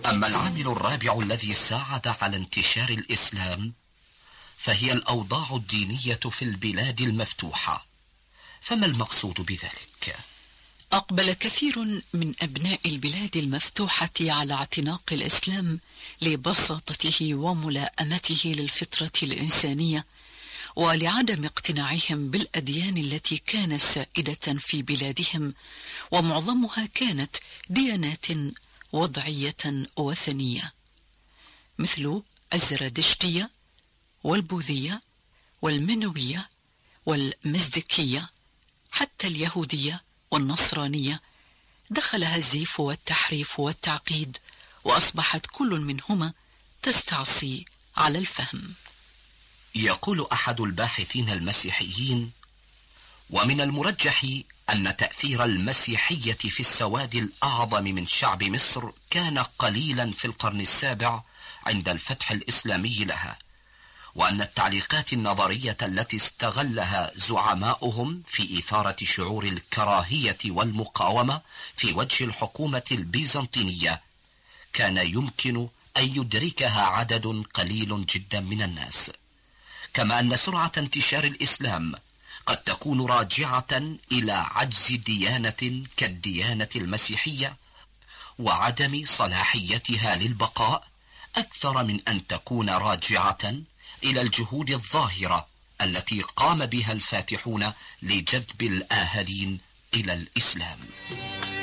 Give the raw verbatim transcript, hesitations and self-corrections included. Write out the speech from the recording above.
أما العامل الرابع الذي ساعد على انتشار الإسلام فهي الأوضاع الدينية في البلاد المفتوحة. فما المقصود بذلك؟ أقبل كثير من أبناء البلاد المفتوحة على اعتناق الإسلام لبساطته وملائمته للفطرة الإنسانية، ولعدم اقتناعهم بالأديان التي كانت سائدة في بلادهم، ومعظمها كانت ديانات وضعية وثنية، مثل الزرادشتية والبوذية والمنوية والمزدكية، حتى اليهودية والنصرانية دخلها الزيف والتحريف والتعقيد، وأصبحت كل منهما تستعصي على الفهم. يقول أحد الباحثين المسيحيين: ومن المرجح أن تأثير المسيحية في السواد الأعظم من شعب مصر كان قليلا في القرن السابع عند الفتح الإسلامي لها، وأن التعليقات النظرية التي استغلها زعماؤهم في إثارة شعور الكراهية والمقاومة في وجه الحكومة البيزنطينية كان يمكن أن يدركها عدد قليل جدا من الناس، كما أن سرعة انتشار الإسلام قد تكون راجعة إلى عجز ديانة كالديانة المسيحية وعدم صلاحيتها للبقاء، أكثر من أن تكون راجعة إلى الجهود الظاهرة التي قام بها الفاتحون لجذب الآهلين إلى الإسلام.